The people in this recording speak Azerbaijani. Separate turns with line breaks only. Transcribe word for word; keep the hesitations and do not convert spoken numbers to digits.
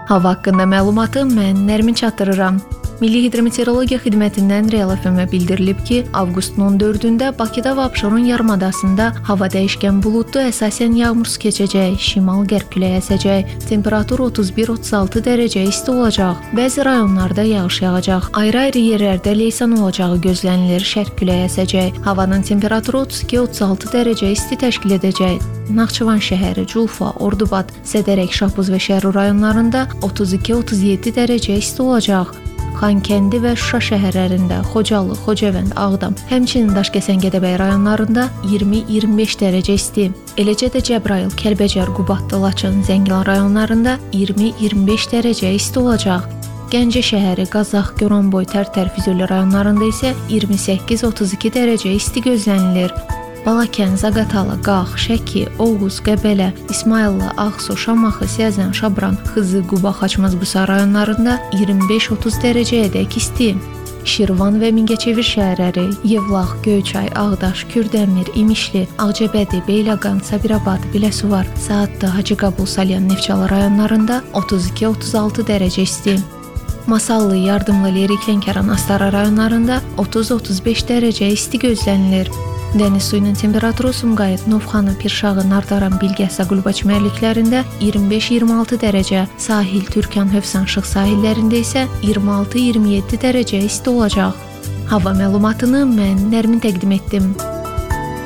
Hava haqqında məlumatı mən Nərmin çatdırıram. Milli Hidrometeorologiya Xidmətindən Real F M-ə bildirilib ki, avqustun on dördündə Bakıda və Abşeron yarımadasında hava dəyişkən buludlu, əsasən yağmursuz keçəcək, şimal-qərb küləyi əsəcək, temperatur otuz bir otuz altı dərəcə isti olacaq, bəzi rayonlarda yağış yağacaq, ayrı-ayrı yerlərdə leysan olacağı gözlənilir, şərq küləyi əsəcək, havanın temperaturu otuz iki otuz altı dərəcə isti təşkil edəcək. Naxçıvan şəhəri, Culfa, Ordubad, Sədərək, Şahbuz və Şərur rayonlarında otuz iki otuz yeddi dərəcə isti olacaq. Xankəndi və Şuşa şəhərlərində, Xocalı, Xocavənd, Ağdam, həmçinin Daşkəsən, Gədəbəy rayonlarında iyirmi iyirmi beş dərəcə isti. Eləcə də Cəbrayıl, Kəlbəcər, Qubadlı, Laçın, Zəngilan rayonlarında iyirmi iyirmi beş dərəcə isti olacaq. Gəncə şəhəri, Qazax, Goranboy, Tərtər, Füzuli rayonlarında isə iyirmi səkkiz otuz iki dərəcə isti gözlənilir. Balakən, Zaqatala, Qax, Şəki, Oğuz, Qəbələ, İsmayıllı, Ağsu, Şamaxı, Siyəzən, Şabran, Xızı, Quba, Xaçmaz, Qusa rayonlarında iyirmi beş otuz dərəcəyədək isti. Şirvan və Mingəçevir şəhərləri, Yevlax, Göyçay, Ağdaş, Kürdəmir, İmişli, Ağcabədi, Beyləqan, Sabirabad, Biləsuvar, Saatlı, Hacıqabul, Salyan, Neftçala rayonlarında otuz iki otuz altı dərəcə isti. Masallı, Yardımlı, Lerik, Lənkəran, Astara rayonlarında otuz otuz beş dərəcə isti gözlənilir. Dəniz suyunun temperaturu Sumqayıt, Novxanı, Pirşağı, Nardaran, Bilgəsə, Qulbaç mərliklərində iyirmi beş iyirmi altı dərəcə, sahil, Türkan, Hövsan, Şıx sahillərində isə iyirmi altı iyirmi yeddi dərəcə isti olacaq. Hava məlumatını mən Nərmin təqdim etdim.